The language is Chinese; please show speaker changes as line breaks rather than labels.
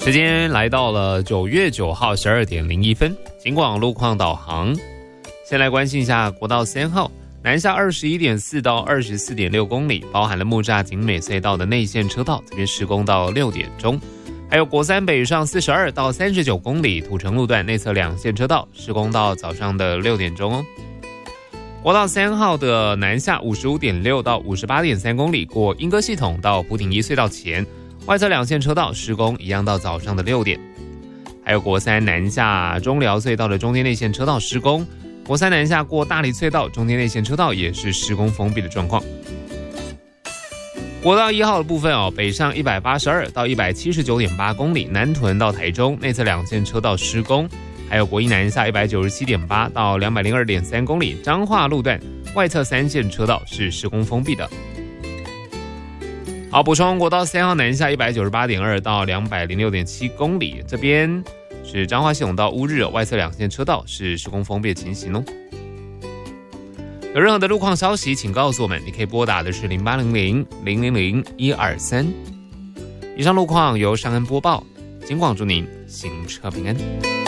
时间来到了9月9号12点01分，警广路况导航。先来关心一下国道3号南下21.4到24.6公里，包含了木栅景美隧道的内线车道，这边施工到6点钟。还有国三北上42到39公里，土城路段内侧2线车道施工到早上的6点钟哦。国道3号的南下55.6到58.3公里，过莺歌系统到埔顶一隧道前，外侧2线车道施工一样到早上的6点。还有国三南下中寮隧道的中间内线车道施工，国三南下过大梨隧道中间内线车道也是施工封闭的状况。国道1号的部分北上182到179.8公里，南屯到台中内侧2线车道施工。还有国一南下197.8到202.3公里，彰化路段外侧3线车道是施工封闭的。好，补充国道3号南下198.2到206.7公里，这边是彰化系统到乌日外侧2线车道是施工封闭的情形哦。有任何的路况消息，请告诉我们，你可以拨打的是0800-000-123。以上路况由尚恩播报，警广祝您行车平安。